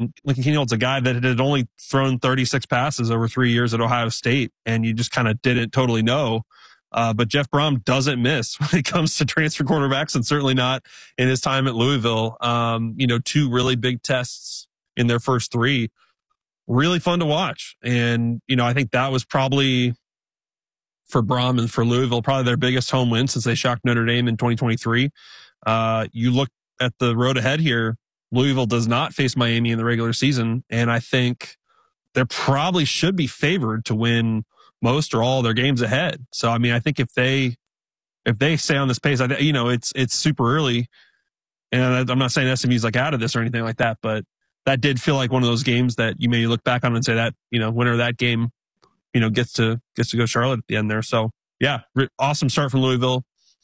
Lincoln Keenhold's a guy that had only thrown 36 passes over 3 years at Ohio State, and you just kind of didn't totally know. But Jeff Brom doesn't miss when it comes to transfer quarterbacks, and certainly not in his time at Louisville. 2 really big tests in their first 3. Really fun to watch. And, I think that was probably, for Brom and for Louisville, probably their biggest home win since they shocked Notre Dame in 2023. You look at the road ahead here, Louisville does not face Miami in the regular season, and I think they probably should be favored to win most or all their games ahead. So, I think if they stay on this pace, it's super early, and I'm not saying SMU's like out of this or anything like that, but that did feel like one of those games that you may look back on and say that, winner of that game, gets to go Charlotte at the end there. So yeah, awesome start from Louisville.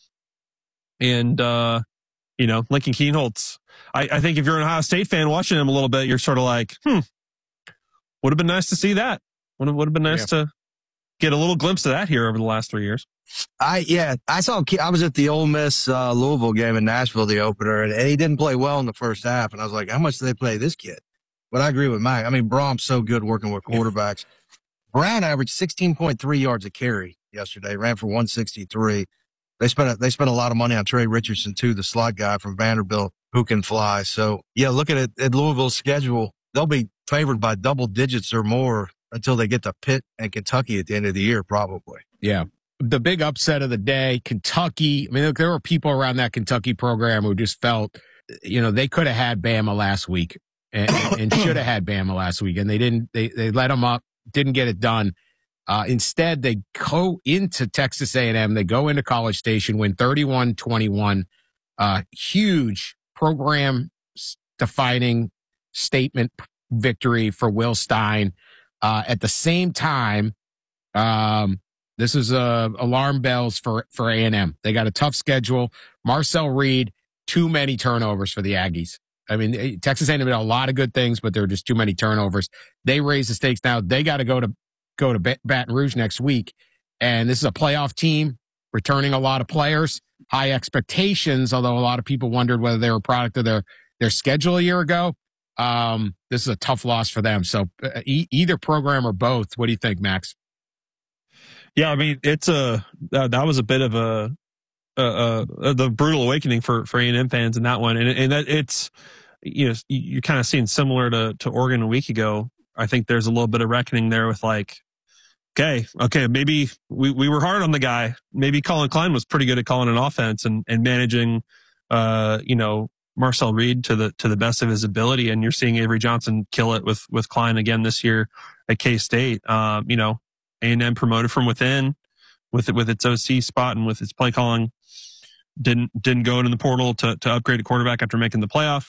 And, Lincoln Keenholz, I think if you're an Ohio State fan watching him a little bit, you're sort of like, would have been nice to see that. Would have been nice to get a little glimpse of that here over the last 3 years. I was at the Ole Miss Louisville game in Nashville, the opener, and he didn't play well in the first half. And I was like, how much do they play this kid? But I agree with Mike. Brom's so good working with quarterbacks. Brown averaged 16.3 yards a carry yesterday, ran for 163. They spent a lot of money on Trey Richardson too, the slot guy from Vanderbilt who can fly. So yeah, looking at Louisville's schedule, they'll be favored by double digits or more until they get to Pitt and Kentucky at the end of the year, probably. Yeah. The big upset of the day, Kentucky. There were people around that Kentucky program who just felt, they could have had Bama last week and should have had Bama last week. And they didn't, they let them up, didn't get it done. Instead, they go into Texas A&M. They go into College Station, win 31-21. Huge program-defining statement victory for Will Stein. At the same time, this is alarm bells for A&M. They got a tough schedule. Marcel Reed, too many turnovers for the Aggies. Texas A&M did a lot of good things, but there were just too many turnovers. They raise the stakes now. They got to go to Baton Rouge next week. And this is a playoff team returning a lot of players, high expectations, although a lot of people wondered whether they were a product of their schedule a year ago. This is a tough loss for them. So either program or both. What do you think, Max? Yeah, it's that was a bit of the brutal awakening for A&M fans in that one. And that it's, you're kind of seeing similar to Oregon a week ago. I think there's a little bit of reckoning there with like, okay, maybe we were hard on the guy. Maybe Colin Klein was pretty good at calling an offense and managing, Marcel Reed to the best of his ability. And you're seeing Avery Johnson kill it with Klein again this year at K-State. A&M promoted from within with its OC spot and with its play calling. Didn't go into the portal to upgrade a quarterback after making the playoff.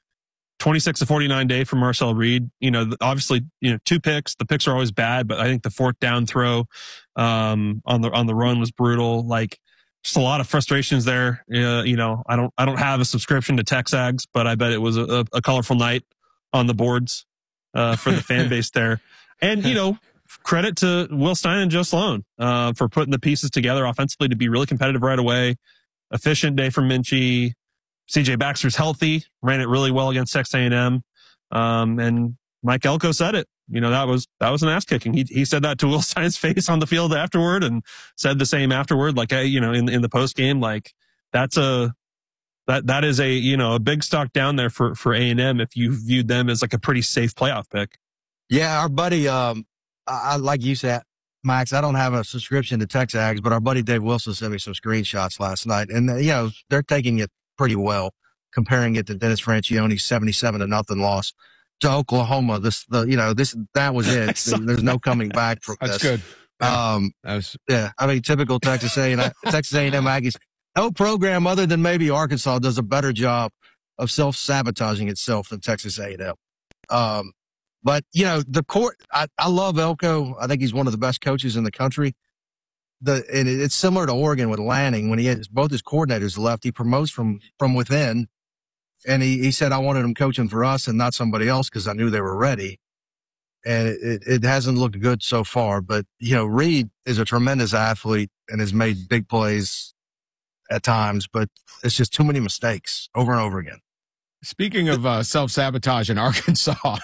26-49 day for Marcel Reed. Obviously, 2 picks. The picks are always bad, but I think the 4th down throw on the run was brutal. Like, just a lot of frustrations there. I don't have a subscription to Texags, but I bet it was a colorful night on the boards for the fan base there. And credit to Will Stein and Joe Sloan for putting the pieces together offensively to be really competitive right away. Efficient day for Minchie. CJ Baxter's healthy, ran it really well against Texas A&M. And Mike Elko said it. That was an ass kicking. He said that to Will Stein's face on the field afterward, and said the same afterward. Like, in the post game, like that is a big stock down there for A&M if you viewed them as like a pretty safe playoff pick. Yeah, our buddy, I like you said, Max, I don't have a subscription to Texags, but our buddy Dave Wilson sent me some screenshots last night, and they're taking it pretty well, comparing it to Dennis Franchione's 77-0 loss to Oklahoma. That was it. There's no coming back from That's this. Good. Typical Texas A&M Aggies. No program other than maybe Arkansas does a better job of self-sabotaging itself than Texas A&M. But the court. I love Elko. I think he's one of the best coaches in the country. And it's similar to Oregon with Lanning. When he has both his coordinators left, he promotes from within. And he said, I wanted them coaching for us and not somebody else because I knew they were ready. And it hasn't looked good so far. But, Reed is a tremendous athlete and has made big plays at times, but it's just too many mistakes over and over again. Speaking of self-sabotage in Arkansas,